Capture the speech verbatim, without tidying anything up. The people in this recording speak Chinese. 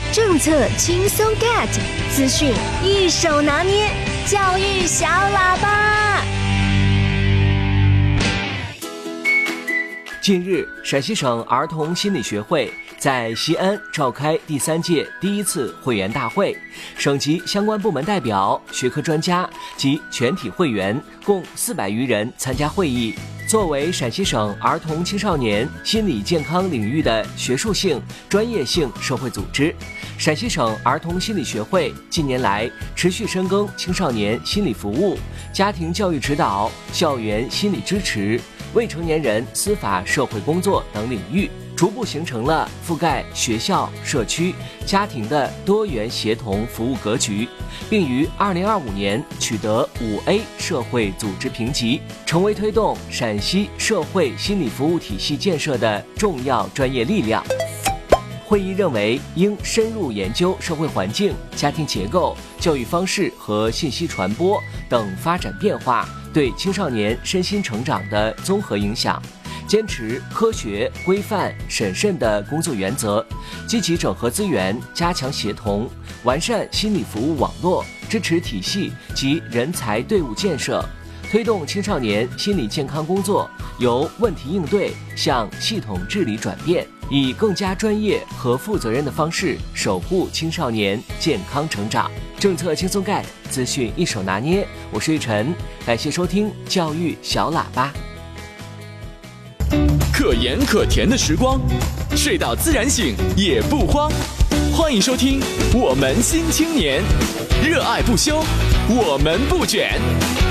政策轻松 get， 资讯一手拿捏，教育小喇叭。 近日，陕西省儿童心理学会在西安召开第三届第一次会员大会，省级相关部门代表、学科专家及全体会员共四百余人参加会议。作为陕西省儿童青少年心理健康领域的学术性、专业性社会组织，陕西省儿童心理学会近年来持续深耕青少年心理服务、家庭教育指导、校园心理支持、未成年人司法社会工作等领域，逐步形成了覆盖学校、社区、家庭的多元协同服务格局，并于二零二五年取得五 A 社会组织评级，成为推动陕西社会心理服务体系建设的重要专业力量。会议认为，应深入研究社会环境、家庭结构、教育方式和信息传播等发展变化对青少年身心成长的综合影响，坚持科学、规范、审慎的工作原则，积极整合资源，加强协同，完善心理服务网络，支持体系及人才队伍建设，推动青少年心理健康工作由问题应对向系统治理转变，以更加专业和负责任的方式守护青少年健康成长。政策轻松 get， 资讯一手拿捏，我是玉晨，感谢收听教育小喇叭。 可盐可甜的时光，睡到自然醒也不慌。欢迎收听我们新青年，热爱不休，我们不卷。